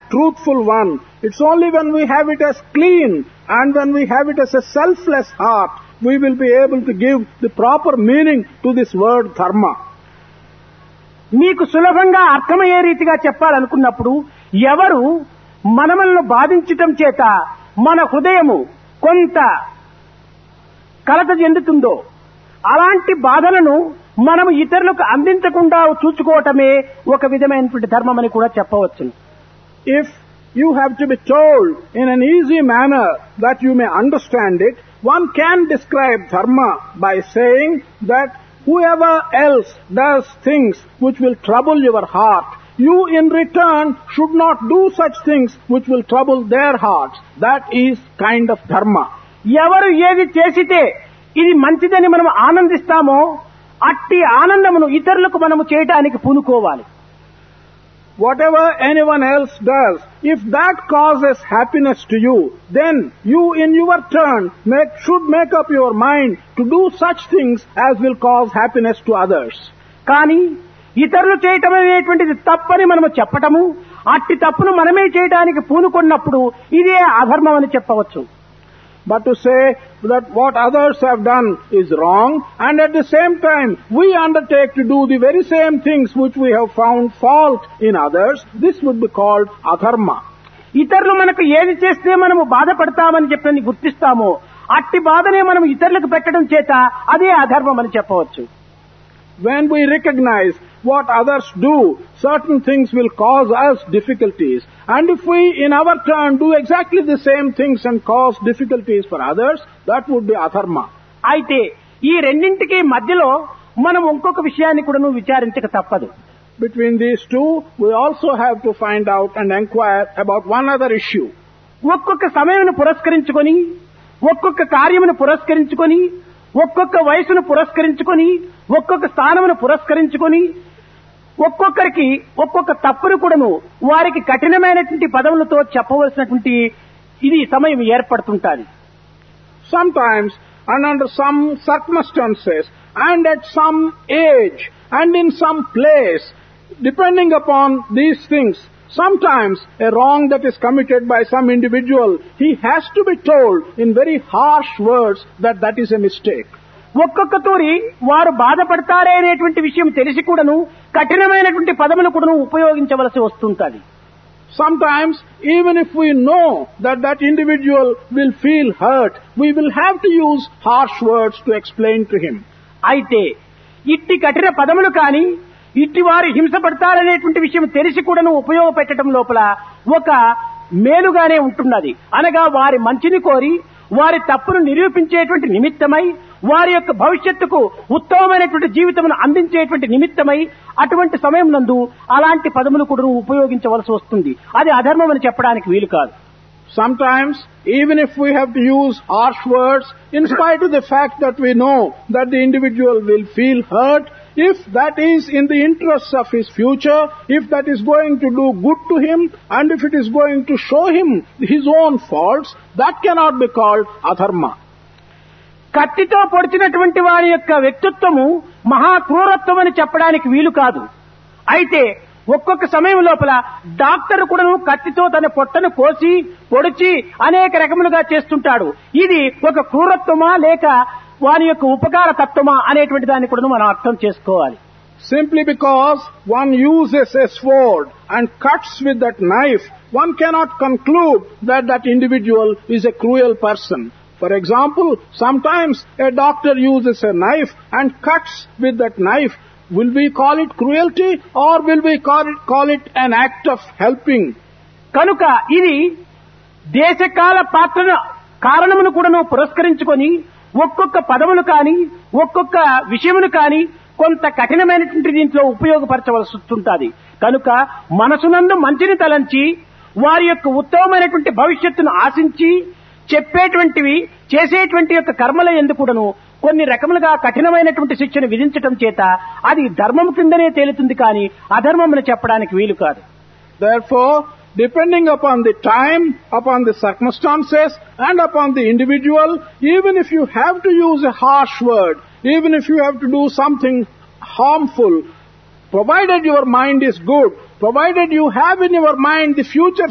truthful one. It's only when we have it as clean and when we have it as a selfless heart, we will be able to give the proper meaning to this word dharma. మీకు సులభంగా అర్థమయ్యే రీతిగా చెప్పాలనుకున్నప్పుడు ఎవరు మనలను బాధించటం చేత మన హృదయము కొంత కలత చెందుతుందో అలాంటి బాధలను మనము ఇతరులకు అందించకుండా చూసుకోవటమే ఒక విధమైనటువంటి ధర్మం అని కూడా చెప్పవచ్చును. If you have to be told in an easy manner that you may understand it, one can describe dharma by saying that whoever else does things which will trouble your heart, you in return should not do such things which will trouble their hearts. That is kind of dharma. ఎవరు ఏది చేసితే ఇది మంచిదని మనం ఆనందిస్తామో అట్టి ఆనందమును ఇతరులకు మనము చేయడానికి పూనుకోవాలి. Whatever anyone else does, if that causes happiness to you, then you in your turn should make up your mind to do such things as will cause happiness to others. కానీ ఇతరులు చేయటం అనేటువంటిది తప్పని మనము చెప్పటము అట్టి తప్పును మనమే చేయడానికి పూనుకున్నప్పుడు ఇదే అధర్మం అని చెప్పవచ్చు. But to say that what others have done is wrong and at the same time we undertake to do the very same things which we have found fault in others, this would be called adharma. ఇతరులు మనకు ఏది చేస్తే మనము బాధపడతామని చెప్పని గుర్తిస్తామో అట్టి బాధనే మనం ఇతరులకు పెట్టడం చేత అదే అధర్మం అని చెప్పవచ్చు. When we recognize what others do, certain things will cause us difficulties. And if we in our turn do exactly the same things and cause difficulties for others, that would be adharma. అయితే ఈ రెండింటికి మధ్యలో మనం ఇంకొక విషయాన్ని కూడా విచారించక తప్పదు. Between these two, we also have to find out and inquire about one other issue. ఒక్కొక్క సమయమును పురస్కరించుకొని ఒక్కొక్క కార్యమును పురస్కరించుకొని ఒక్కొక్క వయసును పురస్కరించుకొని ఒక్కొక్క స్థానమును పురస్కరించుకొని ఒక్కొక్కరికి ఒక్కొక్క తప్పును కూడాను వారికి కఠినమైనటువంటి పదములతో చెప్పవలసినటువంటి ఇది సమయం ఏర్పడుతుంటాది. Sometimes and under some circumstances and at some age and in some place, depending upon these things, sometimes a wrong that is committed by some individual, he has to be told in very harsh words that that is a mistake. ఒక్కొక్క తూరి వారు బాధపడతారే అనేటువంటి విషయం తెలిసి కూడాను కఠినమైనటువంటి పదములు కూడాను ఉపయోగించవలసి వస్తుంటది. Sometimes even if we know that that individual will feel hurt, we will have to use harsh words to explain to him. అయితే ఇట్టి కఠిన పదములు కానీ ఇట్టి వారు హింసపడతారనేటువంటి విషయం తెలిసి కూడాను ఉపయోగపెట్టడం లోపల ఒక మేలుగానే ఉంటున్నది. అనగా వారి మంచిని కోరి వారి తప్పును నిరూపించేటువంటి నిమిత్తమై వారి యొక్క భవిష్యత్తుకు ఉత్తమమైనటువంటి జీవితమును అందించేటువంటి నిమిత్తమై అటువంటి సమయం నందు అలాంటి పదములు కూడా ఉపయోగించవలసి వస్తుంది. అది అధర్మం అని చెప్పడానికి వీలు కాదు. Sometimes, even if we have to use harsh words, in spite of the fact that we know that the individual will feel hurt, if that is in the interests of his future, if that is going to do good to him, and if it is going to show him his own faults, that cannot be called adharma. కత్తితో పొడిచినటువంటి వారి యొక్క వ్యక్తిత్వము మహా క్రూరత్వం అని చెప్పడానికి వీలు కాదు. అయితే ఒక్కొక్క సమయం లోపల డాక్టర్ కూడా కత్తితో తన పొట్టను కోసి పొడిచి అనేక రకములుగా చేస్తుంటాడు. ఇది ఒక క్రూరత్వమా లేక వారి యొక్క ఉపకార తత్వమా అనేటువంటి దాన్ని కూడా మనం అర్థం చేసుకోవాలి. Simply because one uses a sword and cuts with that knife, one cannot conclude that that individual is a cruel person. For example, sometimes a doctor uses a knife and cuts with that knife. Will we call it cruelty or will we call it an act of helping? కనుక ఇది దేశకాల పాత్ర కారణమును కూడా పురస్కరించుకొని ఒక్కొక్క పదములు కానీ ఒక్కొక్క విషయమును కానీ కొంత కఠినమైనటువంటి దీంట్లో ఉపయోగపరచవలసి ఉంటుంది. కనుక మనసునందు మంచిని తలంచి వారి యొక్క ఉత్తమమైనటువంటి భవిష్యత్తును ఆశించి చెప్పేటువంటివి చేసేటువంటి యొక్క కర్మల యందు కూడాను కొన్ని రకములుగా కఠినమైనటువంటి శిక్షను విధించటం చేత అది ధర్మం కిందనే తేలుతుంది కానీ అధర్మమును చెప్పడానికి వీలు కాదు. Therefore, depending upon the time, upon the circumstances and upon the individual, even if you have to use a harsh word, even if you have to do something harmful, provided your mind is good, provided you have in your mind the future